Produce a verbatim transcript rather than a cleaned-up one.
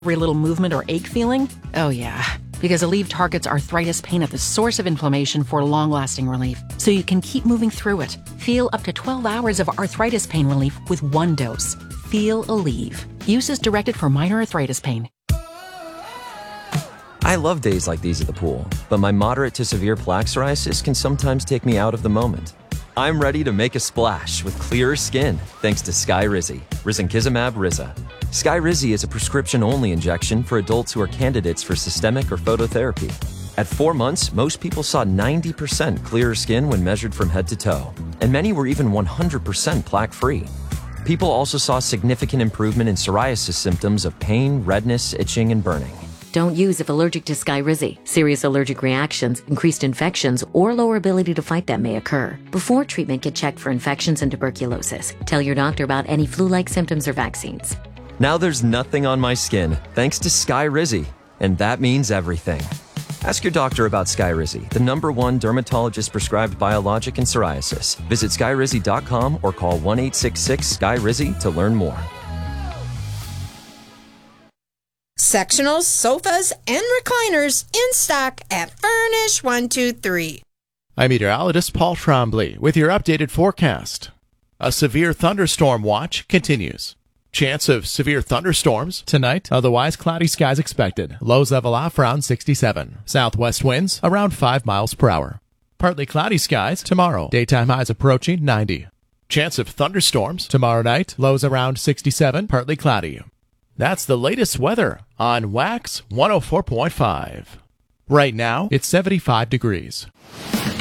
every little movement or ache feeling? Oh yeah, because Aleve targets arthritis pain at the source of inflammation for long-lasting relief, so you can keep moving through it. Feel up to twelve hours of arthritis pain relief with one dose. Feel Aleve. Use is directed for minor arthritis pain. I love days like these at the pool, but my moderate to severe plaque psoriasis can sometimes take me out of the moment. I'm ready to make a splash with clearer skin thanks to Skyrizi, risankizumab Riza. Skyrizi is a prescription-only injection for adults who are candidates for systemic or phototherapy. At four months, most people saw ninety percent clearer skin when measured from head to toe, and many were even one hundred percent plaque-free. People also saw significant improvement in psoriasis symptoms of pain, redness, itching, and burning. Don't use if allergic to Skyrizi. Serious allergic reactions, increased infections, or lower ability to fight them may occur. Before treatment, get checked for infections and tuberculosis. Tell your doctor about any flu-like symptoms or vaccines. Now there's nothing on my skin thanks to Skyrizi, and that means everything. Ask your doctor about Skyrizi, the number one dermatologist-prescribed biologic in psoriasis. Visit skyrizi dot com or call one eight six six Sky Rizi to learn more. Sectionals, sofas, and recliners in stock at Furnish one two three. I'm meteorologist Paul Trombley with your updated forecast. A severe thunderstorm watch continues. Chance of severe thunderstorms tonight. Otherwise, cloudy skies expected. Lows level off around sixty-seven. Southwest winds around five miles per hour. Partly cloudy skies tomorrow. Daytime highs approaching ninety. Chance of thunderstorms tomorrow night. Lows around sixty-seven. Partly cloudy. That's the latest weather on Wax one oh four point five. Right now, it's seventy-five degrees.